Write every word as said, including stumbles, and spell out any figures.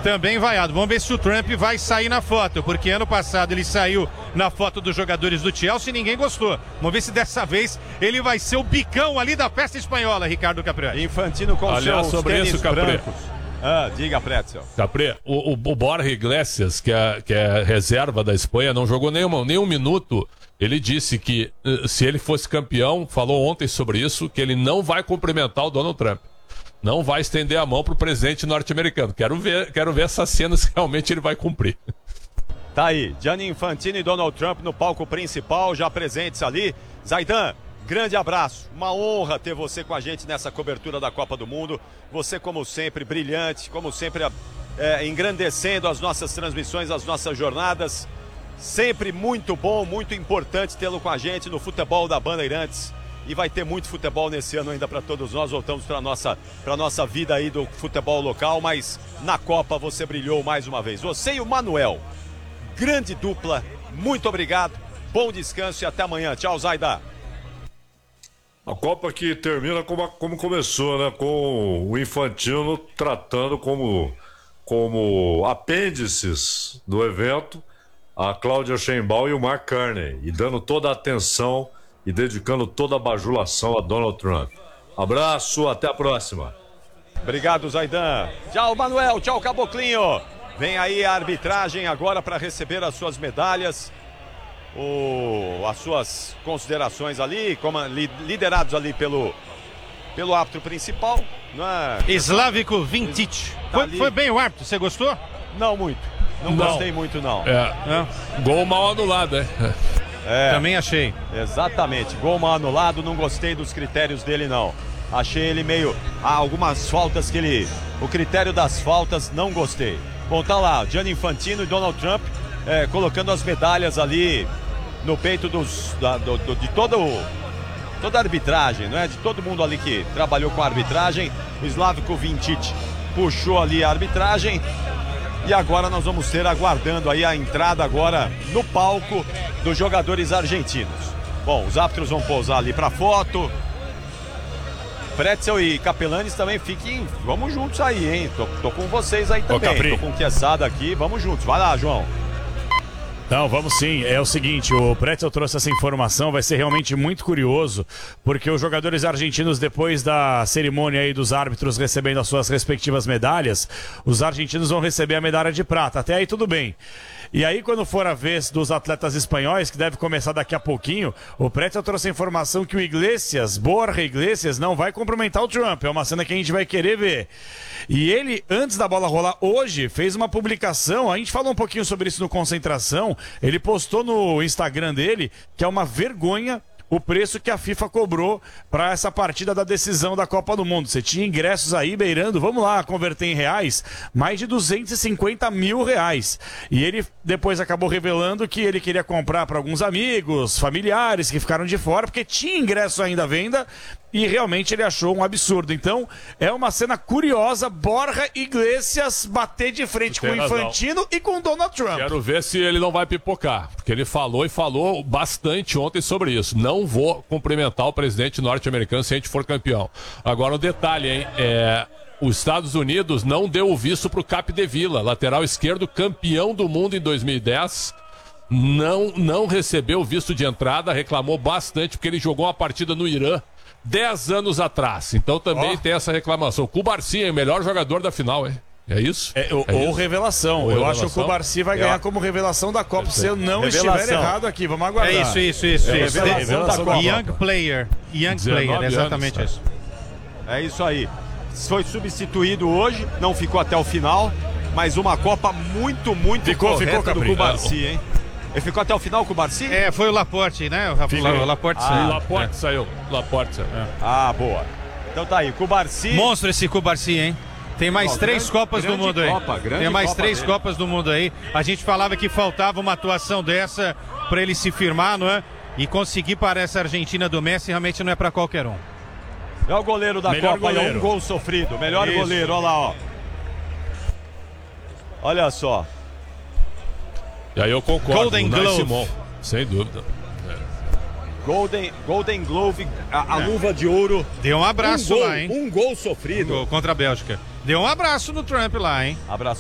também vaiado. Vamos ver se o Trump vai sair na foto, porque ano passado ele saiu na foto dos jogadores do Chelsea e ninguém gostou. Vamos ver se dessa vez ele vai ser o bicão ali da festa espanhola, Ricardo Capré. Infantino com Aliás, seus sobre tênis isso, Capré. brancos. Ah, diga, Pretzel. Capré, o, o, o Borja Iglesias, que é, que é reserva da Espanha, não jogou nenhuma, nem um minuto. Ele disse que uh, se ele fosse campeão, falou ontem sobre isso, que ele não vai cumprimentar o Donald Trump. Não vai estender a mão pro presidente norte-americano. Quero ver, quero ver essas cenas que realmente ele vai cumprir. Tá aí, Gianni Infantino e Donald Trump no palco principal, já presentes ali. Zaidan, grande abraço, uma honra ter você com a gente nessa cobertura da Copa do Mundo. Você, como sempre, brilhante, como sempre, é, engrandecendo as nossas transmissões, as nossas jornadas. Sempre muito bom, muito importante tê-lo com a gente no futebol da Bandeirantes. E vai ter muito futebol nesse ano ainda para todos nós. Voltamos para nossa para nossa vida aí do futebol local, mas na Copa você brilhou mais uma vez. Você e o Manuel, grande dupla. Muito obrigado. Bom descanso e até amanhã. Tchau, Zaida. A Copa que termina como, como começou, né? Com o Infantino tratando como, como apêndices do evento a Cláudia Sheinbaum e o Mark Carney, e dando toda a atenção e dedicando toda a bajulação a Donald Trump. Abraço, até a próxima. Obrigado, Zaidan. Tchau, Manuel. Tchau, Caboclinho. Vem aí a arbitragem agora para receber as suas medalhas. O, as suas considerações ali, como, li, liderados ali pelo, pelo árbitro principal. Não é? Slavko Vintic. Tá foi, foi bem o árbitro, você gostou? Não muito. Não, não. gostei muito, não. É. É. Gol mal anulado, é. É, também achei. Exatamente, gol mal anulado, não gostei dos critérios dele não. Achei ele meio, ah, algumas faltas que ele, o critério das faltas não gostei. Bom, tá lá, Gianni Infantino e Donald Trump é, colocando as medalhas ali no peito dos, da, do, do, de todo, toda a arbitragem, não é? De todo mundo ali que trabalhou com a arbitragem. O Slavko Vintic puxou ali a arbitragem. E agora nós vamos ter aguardando aí a entrada agora no palco dos jogadores argentinos. Bom, os árbitros vão pousar ali para foto. Pretzel e Capelanes também fiquem, vamos juntos aí, hein? Tô, tô com vocês aí também. Ô, tô com o Quesada aqui, vamos juntos. Vai lá, João. Não, vamos sim. É o seguinte, o Pretzel trouxe essa informação, vai ser realmente muito curioso, porque os jogadores argentinos, depois da cerimônia aí dos árbitros recebendo as suas respectivas medalhas, os argentinos vão receber a medalha de prata. Até aí tudo bem. E aí, quando for a vez dos atletas espanhóis, que deve começar daqui a pouquinho, o Pretzel trouxe a informação que o Iglesias, Borja Iglesias, não vai cumprimentar o Trump. É uma cena que a gente vai querer ver. E ele, antes da bola rolar hoje, fez uma publicação, a gente falou um pouquinho sobre isso no Concentração, ele postou no Instagram dele que é uma vergonha o preço que a FIFA cobrou para essa partida da decisão da Copa do Mundo. Você tinha ingressos aí beirando, vamos lá, converter em reais, mais de duzentos e cinquenta mil reais. E ele depois acabou revelando que ele queria comprar para alguns amigos, familiares que ficaram de fora, porque tinha ingresso ainda à venda, e realmente ele achou um absurdo. Então, é uma cena curiosa, Borja Iglesias bater de frente com o Infantino e com o Donald Trump. Quero ver se ele não vai pipocar, porque ele falou e falou bastante ontem sobre isso. Não vou cumprimentar o presidente norte-americano se a gente for campeão. Agora, um detalhe, hein? É, os Estados Unidos não deu o visto para o Capdevila, lateral esquerdo, campeão do mundo em dois mil e dez. Não, não recebeu o visto de entrada, reclamou bastante porque ele jogou uma partida no Irã dez anos atrás. Então também oh. tem essa reclamação. Cubarsi é o melhor jogador da final, hein? É isso? É, ou, é ou isso? revelação. Ou eu revelação? acho que o Cubarsi vai ganhar é. como revelação da Copa. Se eu não revelação. estiver errado aqui, vamos aguardar. É isso, isso, isso. É isso. Revelação, revelação da Copa. Young player. Young player, exatamente anos, isso. É isso aí. Foi substituído hoje, não ficou até o final, mas uma Copa muito, muito ficou, correta ficou, do Cubarsi, hein? Ele ficou até o final com o Cubarsi? É, foi o Laporte, né? O Laporte ah, saiu. O Laporte é. saiu. Laporte saiu. É. Ah, boa. Então tá aí, Cubarsi. Monstro esse Cubarsi, hein? Tem mais oh, três grande, Copas grande do mundo Copa, aí. Tem mais Copa três dele. Copas do mundo aí. A gente falava que faltava uma atuação dessa pra ele se firmar, não é? E conseguir para essa Argentina do Messi realmente não é pra qualquer um. É o goleiro da Melhor Copa, goleiro. é um gol sofrido. Melhor Isso. goleiro, olha lá, ó. Olha só. E aí eu concordo. Golden Glove. Simon, sem dúvida. É. Golden, Golden Glove, a, a é. luva de ouro. Deu um abraço um gol, lá, hein? Um gol sofrido. Um gol contra a Bélgica. Deu um abraço no Trump lá, hein? Abraço.